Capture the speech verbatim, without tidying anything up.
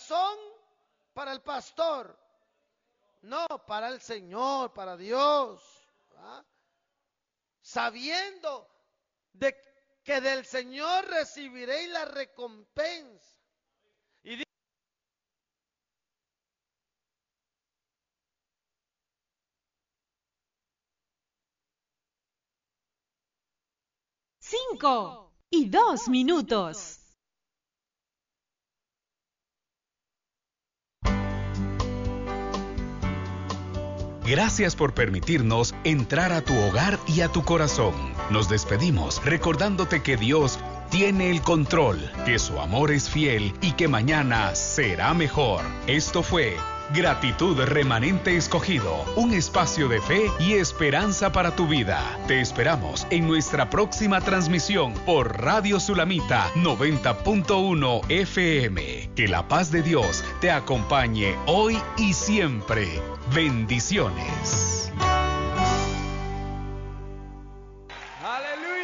son para el pastor, no, para el Señor, para Dios, ¿verdad? Sabiendo de que del Señor recibiréis la recompensa. Y Cinco y dos minutos. Gracias por permitirnos entrar a tu hogar y a tu corazón. Nos despedimos recordándote que Dios tiene el control, que su amor es fiel y que mañana será mejor. Esto fue Gratitud Remanente Escogido, un espacio de fe y esperanza para tu vida. Te esperamos en nuestra próxima transmisión por Radio Sulamita noventa punto uno F M. Que la paz de Dios te acompañe hoy y siempre. Bendiciones. aleluya.